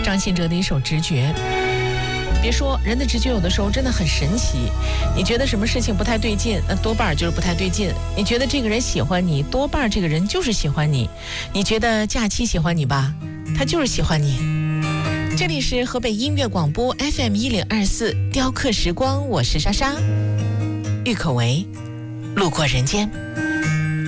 张信哲的一首《直觉》。别说人的直觉有的时候真的很神奇，你觉得什么事情不太对劲，那多半就是不太对劲。你觉得这个人喜欢你，多半这个人就是喜欢你。你觉得假期喜欢你吧，他就是喜欢你。这里是河北音乐广播 FM1024 雕刻时光，我是莎莎。郁可唯，路过人间。